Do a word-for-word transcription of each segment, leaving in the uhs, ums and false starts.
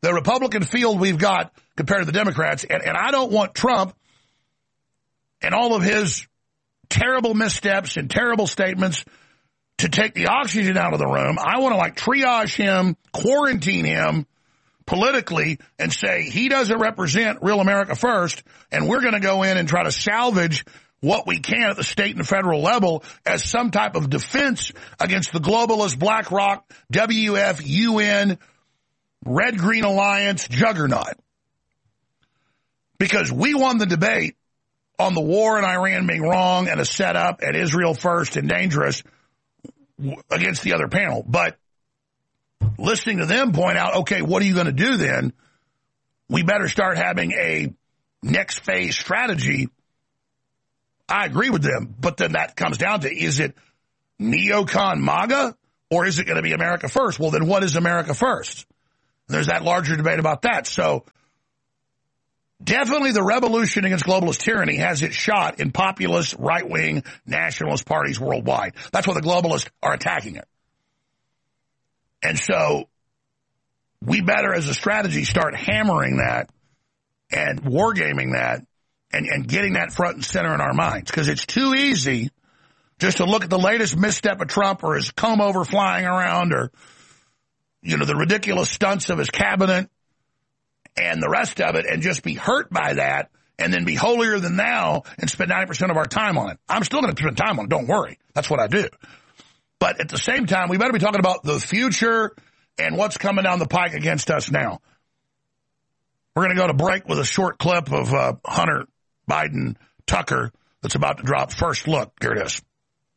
the Republican field we've got compared to the Democrats, and, and I don't want Trump and all of his terrible missteps and terrible statements to take the oxygen out of the room. I want to, like, triage him, quarantine him politically, and say he doesn't represent real America first, and we're going to go in and try to salvage what we can at the state and federal level as some type of defense against the globalist BlackRock, W F, U N, Red-Green Alliance juggernaut. Because we won the debate on the war in Iran being wrong and a setup and Israel first and dangerous against the other panel. But listening to them point out, okay, what are you going to do then? We better start having a next phase strategy. I agree with them. But then that comes down to, is it neocon MAGA or is it going to be America first? Well, then what is America first? There's that larger debate about that. So definitely the revolution against globalist tyranny has its shot in populist, right-wing, nationalist parties worldwide. That's why the globalists are attacking it. And so we better, as a strategy, start hammering that and wargaming that and, and getting that front and center in our minds. Because it's too easy just to look at the latest misstep of Trump or his comb-over flying around or, you know, the ridiculous stunts of his cabinet and the rest of it and just be hurt by that and then be holier than thou and spend ninety percent of our time on it. I'm still going to spend time on it. Don't worry. That's what I do. But at the same time, we better be talking about the future and what's coming down the pike against us now. We're going to go to break with a short clip of uh, Hunter Biden Tucker that's about to drop. First look. Here it is.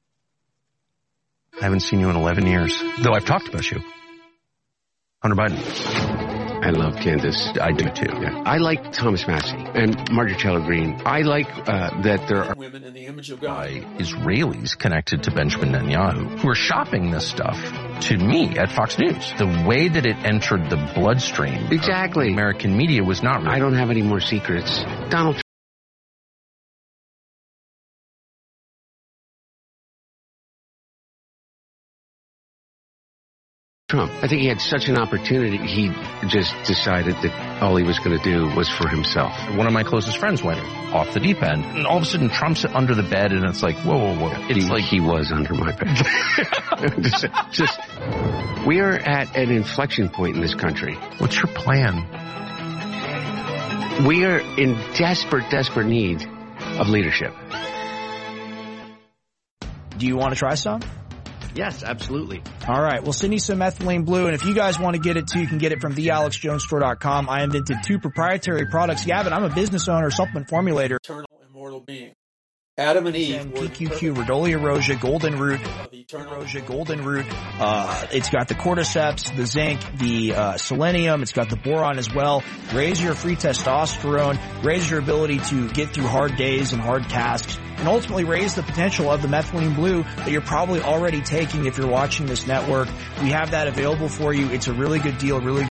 I haven't seen you in eleven years, though I've talked about you. Hunter Biden. I love Candace. I do, too. Yeah. I like Thomas Massey and Marjorie Greene. I like uh, that there are women in the image of God. Israelis connected to Benjamin Netanyahu who are shopping this stuff to me at Fox News. The way that it entered the bloodstream exactly. of American media was not real. I don't have any more secrets. Donald Trump. I think he had such an opportunity, he just decided that all he was going to do was for himself. One of my closest friends went off the deep end, and all of a sudden Trump's under the bed, and it's like, whoa, whoa, whoa. It's he, like he was under my bed. just, just, we are at an inflection point in this country. What's your plan? We are in desperate, desperate need of leadership. Do you want to try some? Yes, absolutely. All right. We'll send you some methylene blue. And if you guys want to get it too, you can get it from the alex jones store dot com. I invented two proprietary products. Gavin, I'm a business owner, supplement formulator. Eternal, immortal being. Adam and Eve. P Q Q, Rhodolia rosea, golden root. Rosea, golden root. Uh, it's got the cordyceps, the zinc, the uh, selenium. It's got the boron as well. Raise your free testosterone. Raise your ability to get through hard days and hard tasks. And ultimately raise the potential of the methylene blue that you're probably already taking if you're watching this network. We have that available for you. It's a really good deal, really